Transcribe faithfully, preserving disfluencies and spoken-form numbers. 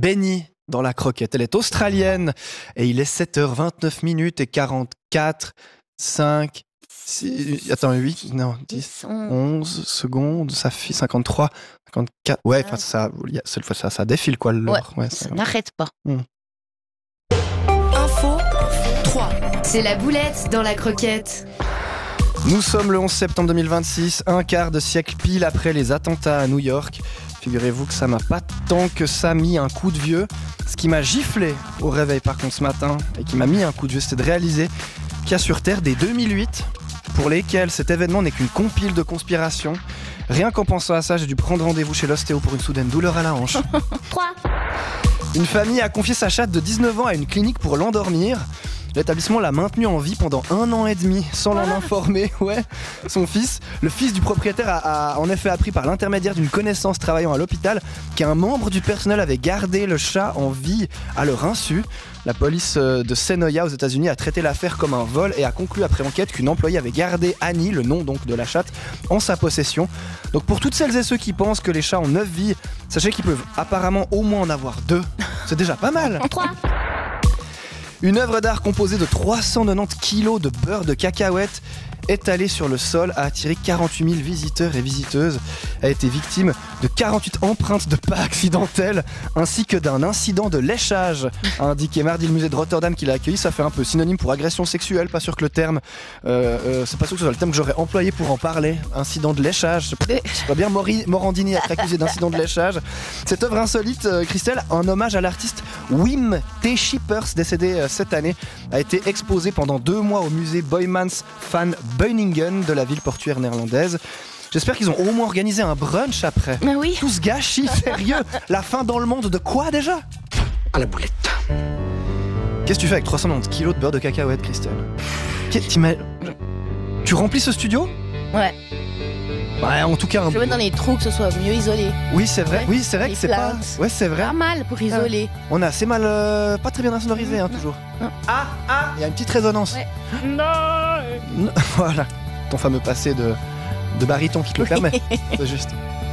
Benny dans la croquette. Elle est australienne et il est sept heures vingt-neuf minutes et quarante-quatre, cinq, six, attends, huit, non, dix, onze secondes, ça fait cinquantre-trois, cinquante-quatre. Ouais, enfin, ça, cette fois, ça, ça défile, quoi, l'heure. Ouais, ouais, ça n'arrête pas. Hmm. Info trois. C'est la boulette dans la croquette. Nous sommes le onze septembre deux mille vingt-six, un quart de siècle pile après les attentats à New York. Figurez-vous que ça m'a pas tant que ça mis un coup de vieux. Ce qui m'a giflé au réveil par contre ce matin et qui m'a mis un coup de vieux, c'était de réaliser qu'il y a sur Terre des deux mille huit pour lesquels cet événement n'est qu'une compile de conspiration. Rien qu'en pensant à ça, j'ai dû prendre rendez-vous chez l'ostéo pour une soudaine douleur à la hanche. trois. Une famille a confié sa chatte de dix-neuf ans à une clinique pour l'endormir. L'établissement l'a maintenu en vie pendant un an et demi sans l'en informer. Ouais, son fils, le fils du propriétaire, a, a en effet appris par l'intermédiaire d'une connaissance travaillant à l'hôpital qu'un membre du personnel avait gardé le chat en vie à leur insu. La police de Senoia aux États-Unis a traité l'affaire comme un vol et a conclu après enquête qu'une employée avait gardé Annie, le nom donc de la chatte, en sa possession. Donc pour toutes celles et ceux qui pensent que les chats ont neuf vies, sachez qu'ils peuvent apparemment au moins en avoir deux. C'est déjà pas mal. trois. Une œuvre d'art composée de trois cent quatre-vingt-dix kilos de beurre de cacahuète étalée sur le sol a attiré quarante-huit mille visiteurs et visiteuses, a été victime de quarante-huit empreintes de pas accidentelles ainsi que d'un incident de léchage, a indiqué mardi le musée de Rotterdam qui l'a accueilli. Ça fait un peu synonyme pour agression sexuelle, pas sûr que le terme, euh, euh, c'est pas sûr que ce soit le terme que j'aurais employé pour en parler, incident de léchage. C'est pas bien Mori, Morandini être accusé d'incident de léchage. Cette œuvre insolite, euh, Christelle, un hommage à l'artiste Wim T. Schippers, décédé euh, cette année, a été exposée pendant deux mois au musée Boymans van Beuningen de la ville portuaire néerlandaise. J'espère qu'ils ont au moins organisé un brunch après. Mais oui. Tout ce gâchis, sérieux. La fin dans le monde de quoi déjà? À la boulette. Qu'est-ce que tu fais avec trois cent quatre-vingt-dix kilos de beurre de cacahuète, Christelle? Qu'est- t'imagines- Tu remplis ce studio? Ouais. Ouais, en tout cas un... Je le mets dans les trous que ce soit mieux isolé. Oui, c'est vrai. Ouais. Oui, c'est vrai Les que c'est pas... plantes. Ouais, c'est vrai. Pas mal pour isoler. On a assez mal... euh, pas très bien insonorisé, hein, toujours. Non. Ah, ah il y a une petite résonance. Ouais. Non. Voilà. Ton fameux passé de, de baryton qui te le permet. C'est juste.